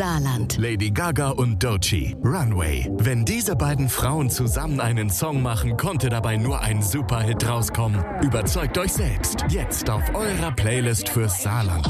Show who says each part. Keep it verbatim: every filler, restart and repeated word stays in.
Speaker 1: Saarland.
Speaker 2: Lady Gaga und Doechii, Runway. Wenn diese beiden Frauen zusammen einen Song machen, konnte dabei nur ein Superhit rauskommen. Überzeugt euch selbst. Jetzt auf eurer Playlist fürs Saarland.